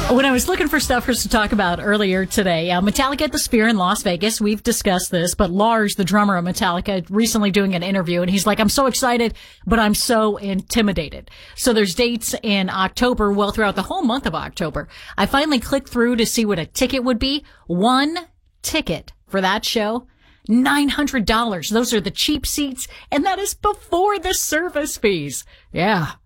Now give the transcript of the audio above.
When I was looking for stuff for us to talk about earlier today, Metallica at the Sphere in Las Vegas, we've discussed this, but Lars, the drummer of Metallica, recently doing an interview, and he's like, I'm so excited, but I'm so intimidated. So there's dates in October, well, throughout the whole month of October. I finally clicked through to see what a ticket would be. One ticket for that show, $900. Those are the cheap seats, and that is before the service fees. Yeah,